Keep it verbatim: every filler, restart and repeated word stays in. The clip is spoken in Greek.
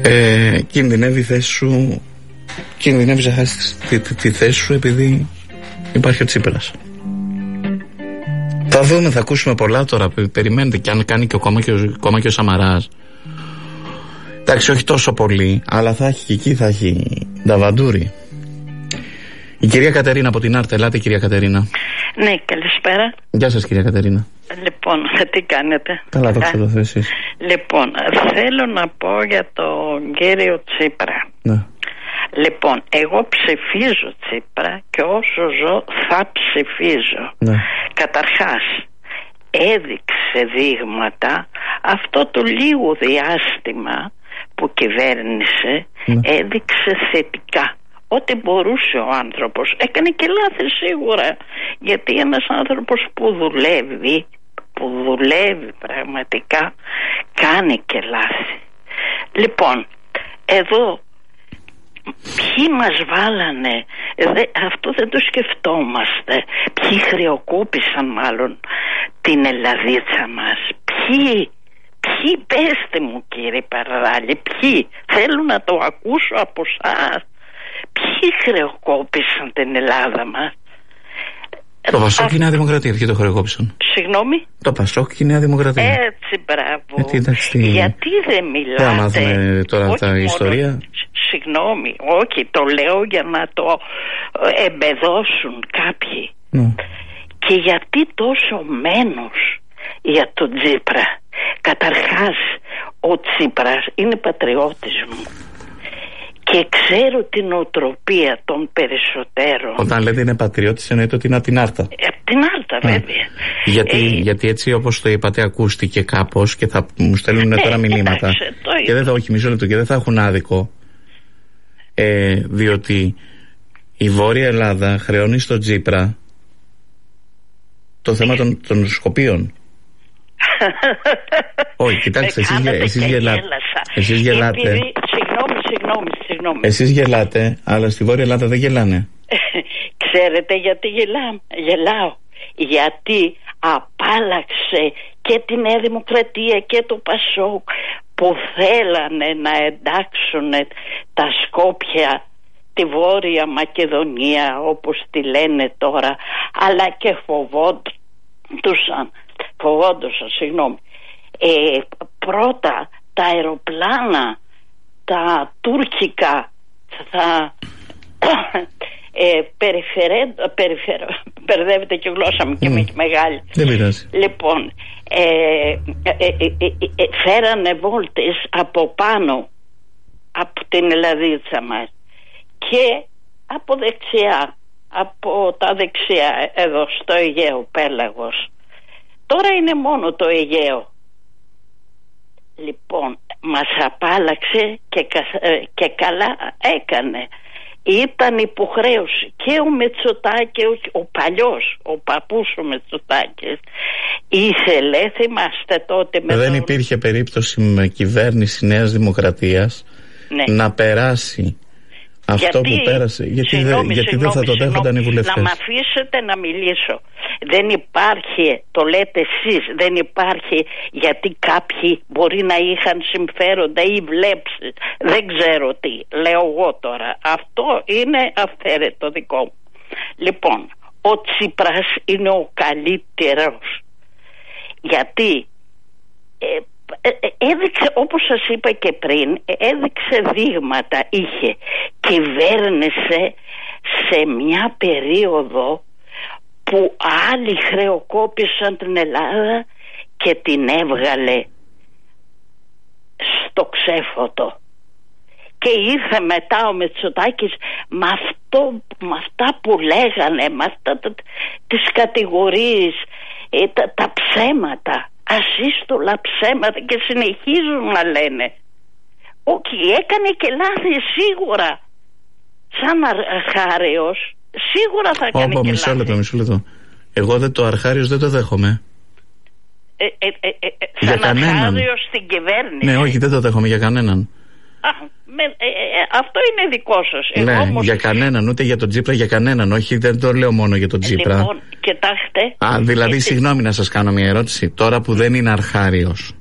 ε, κινδυνεύει η θέση σου, κινδυνεύει να χάσεις τη, τη, τη θέση σου επειδή υπάρχει ο Τσίπρας. Θα δούμε, θα ακούσουμε πολλά τώρα. Περιμένετε, και αν κάνει και ακόμα και ο, ακόμα και ο Σαμαράς. Εντάξει, όχι τόσο πολύ, αλλά θα έχει και εκεί, θα έχει νταβαντούρι. Η κυρία Κατερίνα από την Άρτα. Ελάτε, κυρία Κατερίνα. Ναι, καλησπέρα. Γεια σας, κυρία Κατερίνα. Λοιπόν, τι κάνετε? Καλά, δόξα τω Θεώ, εσείς. Λοιπόν, θέλω να πω για τον κύριο Τσίπρα. Ναι. Λοιπόν, εγώ ψηφίζω Τσίπρα και όσο ζω θα ψηφίζω. Ναι. Καταρχάς, έδειξε δείγματα αυτό το λίγο διάστημα που κυβέρνησε, ναι. Έδειξε θετικά. Ό,τι μπορούσε ο άνθρωπος. Έκανε και λάθη σίγουρα. Γιατί ένας άνθρωπος που δουλεύει, που δουλεύει πραγματικά, κάνει και λάθη. Λοιπόν, εδώ ποιοι μας βάλανε, δε, αυτό δεν το σκεφτόμαστε. Ποιοι χρεοκόπησαν μάλλον την Ελλαδίτσα μας. Ποιοι, ποιοι, πέστε μου κύριε Παραδάλη, ποιοι, θέλω να το ακούσω από εσάς. Ποιοι χρεοκόπησαν την Ελλάδα μας? Το Πασόκ και η Νέα Δημοκρατία, ποιοι το χρεοκόπησαν? Συγγνώμη? Το Πασόκ και η Νέα Δημοκρατία. Έτσι, μπράβο. Γιατί, εντάξει, γιατί δεν μιλάτε? Δεν μάθουμε τώρα όχι τα μόνο, ιστορία. Συγγνώμη, όχι, το λέω για να το εμπεδώσουν κάποιοι. Mm. Και γιατί τόσο μένος για τον Τσίπρα? Καταρχάς, ο Τσίπρας είναι πατριώτης μου. Και ξέρω την οτροπία των περισσότερων. Όταν λέτε είναι πατριώτης, εννοείται ότι είναι από την Άρτα. Ε, από την Άρτα, βέβαια. Γιατί, ε, γιατί έτσι όπως το είπατε, ακούστηκε κάπως και θα μου στέλνουν ε, τώρα μηνύματα. Εντάξει, και δεν θα, όχι, μισό λεπτό, και δεν θα έχουν άδικο. Ε, διότι η Βόρεια Ελλάδα χρεώνει στο Τσίπρα το θέμα των, των σκοπίων. Όχι, κοιτάξτε, εσείς, εσείς, γελά, εσείς γελάτε. Επειδή, συγγνώμη, συγγνώμη, συγγνώμη. Εσείς γελάτε, αλλά στη Βόρεια Ελλάδα δεν γελάνε. Ξέρετε γιατί γελάω? Γελάω. Γιατί απάλαξε και τη Νέα Δημοκρατία και το Πασόκ που θέλανε να εντάξουν τα Σκόπια, τη Βόρεια Μακεδονία όπως τη λένε τώρα, αλλά και φοβόντουσαν, φοβόντουσαν, συγγνώμη. Ε, πρώτα τα αεροπλάνα, τα τουρκικά, θα ε, περιφερέ, περιφερέ, μπερδεύεται και η γλώσσα μου και mm. με μεγάλη. Δεν πειράζει. Λοιπόν, ε, ε, ε, ε, ε, φέρανε βόλτες από πάνω από την Ελλαδίτσα μας και από δεξιά, από τα δεξιά εδώ στο Αιγαίο πέλαγος. Τώρα είναι μόνο το Αιγαίο. Λοιπόν, μας απάλαξε και, και καλά έκανε. Ήταν υποχρέωση και ο Μητσοτάκης, ο παλιός, ο παππούς ο Μητσοτάκης, ήθελε, θυμάστε τότε με δεν τον... υπήρχε περίπτωση με κυβέρνηση Νέας Δημοκρατίας ναι. να περάσει αυτό γιατί, που πέρασε. Γιατί, συγγνώμη, δε, γιατί συγγνώμη, δεν θα το δέχονταν οι βουλευτές. Να μ' αφήσετε να μιλήσω. Δεν υπάρχει, το λέτε εσείς, δεν υπάρχει, γιατί κάποιοι μπορεί να είχαν συμφέροντα ή βλέψεις. Δεν ξέρω τι, λέω εγώ τώρα. Αυτό είναι αυθαίρετο δικό μου. Λοιπόν, ο Τσίπρας είναι ο καλύτερος. Γιατί ε, έδειξε, όπως σας είπα και πριν, έδειξε δείγματα, είχε, κυβέρνησε σε μια περίοδο που άλλοι χρεοκόπησαν την Ελλάδα και την έβγαλε στο ξέφωτο. Και ήρθε μετά ο Μητσοτάκης με, αυτό, με αυτά που λέγανε, με αυτά τα, τις κατηγορίες, ε, τα, τα ψέματα, ασύστολα ψέματα, και συνεχίζουν να λένε. Όχι, έκανε και λάθη σίγουρα. Σαν αρχάριος σίγουρα θα κάνει Όπο, και μισό λάθη. λεπτό, μισό λεπτό. Εγώ δεν, το αρχάριος δεν το δέχομαι. Ε, ε, ε, ε, για σαν κανέναν. αρχάριος στην κυβέρνηση. Ναι, όχι, δεν το δέχομαι για κανέναν. Α, με, ε, ε, αυτό είναι δικό σας. Ναι, όμως... για κανέναν, ούτε για τον Τσίπρα, για κανέναν. Όχι, δεν το λέω μόνο για τον Τσίπρα. Λοιπόν, κοιτάξτε. Α, δηλαδή, και... συγγνώμη να σας κάνω μια ερώτηση. Τώρα που δεν είναι αρχάριος,